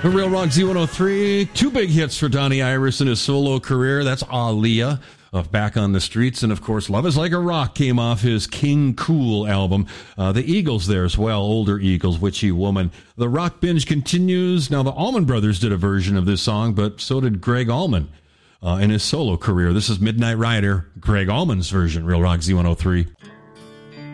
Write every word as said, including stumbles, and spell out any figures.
The Real Rock Z one oh three, two big hits for Donnie Iris in his solo career. That's Aaliyah of Back on the Streets. And, of course, Love is Like a Rock came off his King Cool album. Uh, the Eagles there as well, older Eagles, Witchy Woman. The Rock Binge continues. Now, the Allman Brothers did a version of this song, but so did Greg Allman uh, in his solo career. This is Midnight Rider, Greg Allman's version, Real Rock Z one oh three.